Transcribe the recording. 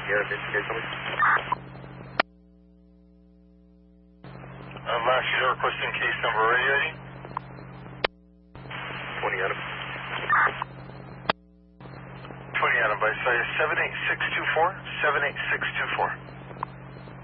Sierra Victor, coming. Last user requesting case number radio ID. 20 Adam. 20 Adam by size 78624, 78624.